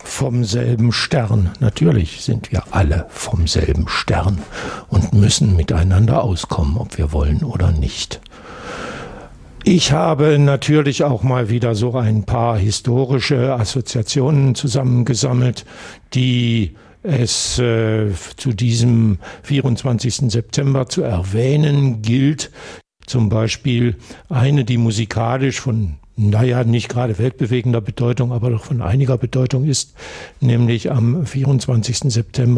vom selben Stern. Natürlich sind wir alle vom selben Stern und müssen miteinander auskommen, ob wir wollen oder nicht. Ich habe natürlich auch mal wieder so ein paar historische Assoziationen zusammengesammelt, die es zu diesem 24. September zu erwähnen gilt. Zum Beispiel eine, die musikalisch von, nicht gerade weltbewegender Bedeutung, aber doch von einiger Bedeutung ist, nämlich am 24. September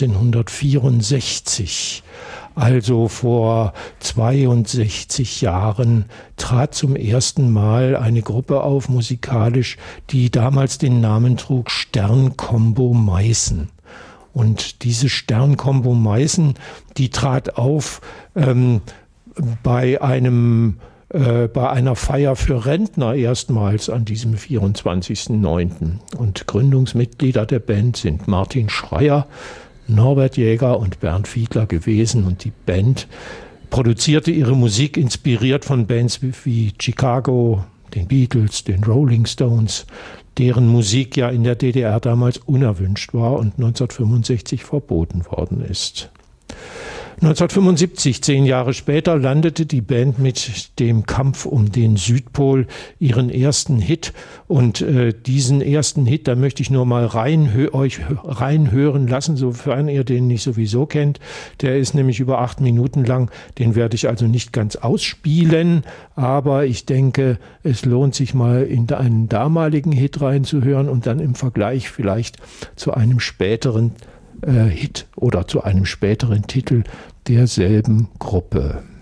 1964. Also vor 62 Jahren trat zum ersten Mal eine Gruppe auf musikalisch, die damals den Namen trug Stern-Combo Meißen. Und diese Stern-Combo Meißen, die trat auf bei einer Feier für Rentner erstmals an diesem 24.09. Und Gründungsmitglieder der Band sind Martin Schreyer, Norbert Jäger und Bernd Fiedler gewesen. Und die Band produzierte ihre Musik inspiriert von Bands wie Chicago, den Beatles, den Rolling Stones, deren Musik ja in der DDR damals unerwünscht war und 1965 verboten worden ist. 1975, 10 Jahre später, landete die Band mit dem Kampf um den Südpol ihren ersten Hit. Und diesen ersten Hit, da möchte ich nur mal euch reinhören lassen, sofern ihr den nicht sowieso kennt. Der ist nämlich über 8 Minuten lang. Den werde ich also nicht ganz ausspielen. Aber ich denke, es lohnt sich mal in einen damaligen Hit reinzuhören und dann im Vergleich vielleicht zu einem späteren Hit oder zu einem späteren Titel derselben Gruppe.